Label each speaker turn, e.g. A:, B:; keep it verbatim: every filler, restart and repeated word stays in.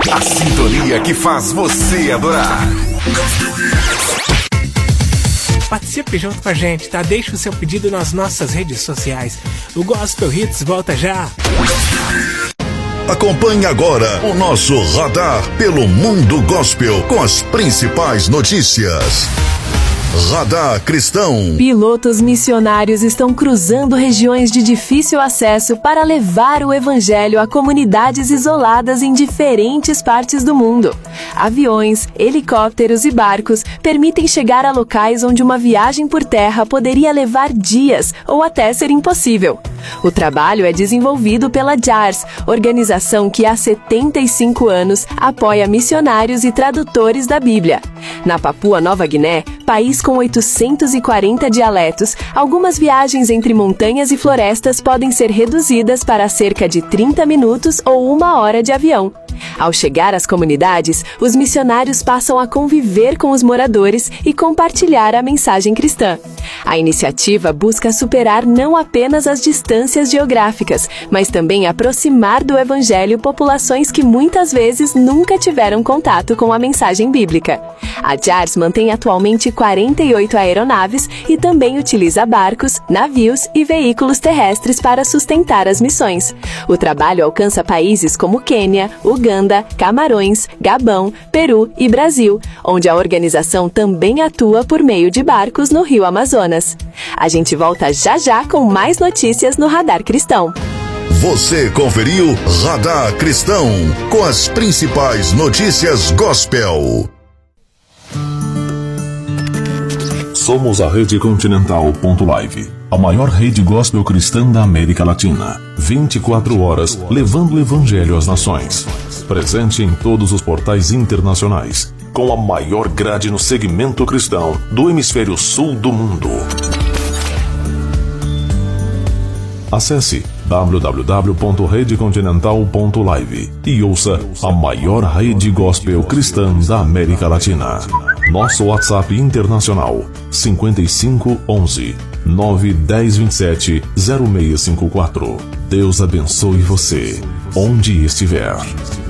A: A sintonia que faz você adorar.
B: Participe junto com a gente, tá? Deixe o seu pedido nas nossas redes sociais. O Gospel Hits volta já.
C: Acompanhe agora o nosso radar pelo mundo gospel com as principais notícias. Radar Cristão.
D: Pilotos missionários estão cruzando regiões de difícil acesso para levar o evangelho a comunidades isoladas em diferentes partes do mundo. Aviões, helicópteros e barcos permitem chegar a locais onde uma viagem por terra poderia levar dias ou até ser impossível. O trabalho é desenvolvido pela J A R S, organização que há setenta e cinco anos apoia missionários e tradutores da Bíblia. Na Papua Nova Guiné, país com oitocentos e quarenta dialetos, algumas viagens entre montanhas e florestas podem ser reduzidas para cerca de trinta minutos ou uma hora de avião. Ao chegar às comunidades, os missionários passam a conviver com os moradores e compartilhar a mensagem cristã. A iniciativa busca superar não apenas as distâncias geográficas, mas também aproximar do evangelho populações que muitas vezes nunca tiveram contato com a mensagem bíblica. A J A R S mantém atualmente quarenta e oito aeronaves e também utiliza barcos, navios e veículos terrestres para sustentar as missões. O trabalho alcança países como Quênia, Uganda, Camarões, Gabão, Peru e Brasil, onde a organização também atua por meio de barcos no Rio Amazonas. A gente volta já já com mais notícias no Radar Cristão.
C: Você conferiu Radar Cristão com as principais notícias gospel.
E: Somos a Rede Continental ponto live, a maior rede gospel cristã da América Latina. vinte e quatro horas levando o evangelho às nações. Presente em todos os portais internacionais, com a maior grade no segmento cristão do hemisfério sul do mundo. Acesse w w w ponto rede continental ponto live e ouça a maior rede gospel cristã da América Latina. Nosso WhatsApp internacional cinquenta e cinco onze nove dez vinte e sete zero seis cinco quatro. Deus abençoe você, onde estiver.